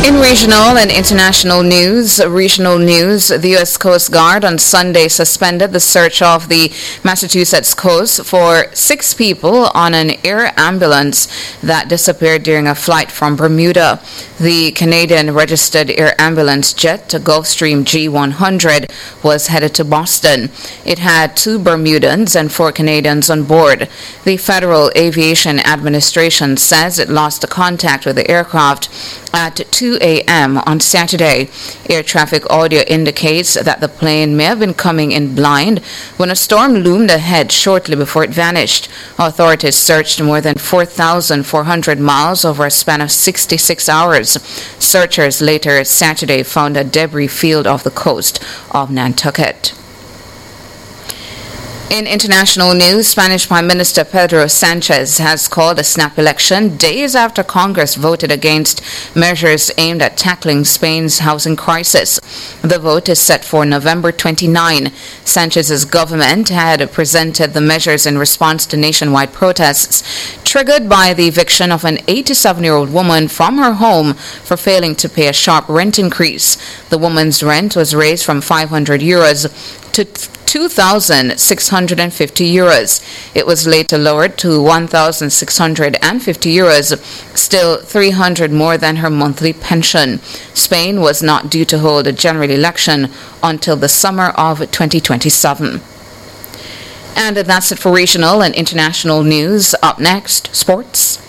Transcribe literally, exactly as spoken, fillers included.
In regional and international news, regional news, the U S Coast Guard on Sunday suspended the search of the Massachusetts coast for six people on an air ambulance that disappeared during a flight from Bermuda. The Canadian registered air ambulance jet, Gulfstream G one hundred, was headed to Boston. It had two Bermudans and four Canadians on board. The Federal Aviation Administration says it lost contact with the aircraft at two a.m. on Saturday. Air traffic audio indicates that the plane may have been coming in blind when a storm loomed ahead shortly before it vanished. Authorities searched more than four thousand four hundred miles over a span of sixty-six hours. Searchers later Saturday found a debris field off the coast of Nantucket. In international news, Spanish Prime Minister Pedro Sanchez has called a snap election days after Congress voted against measures aimed at tackling Spain's housing crisis. The vote is set for November twenty-ninth. Sanchez's government had presented the measures in response to nationwide protests triggered by the eviction of an eighty-seven-year-old woman from her home for failing to pay a sharp rent increase. The woman's rent was raised from five hundred euros to two thousand six hundred fifty euros. It was later lowered to one thousand six hundred fifty euros, still three hundred more than her monthly pension. Spain was not due to hold a general election until the summer of twenty twenty-seven. And that's it for regional and international news. Up next, sports.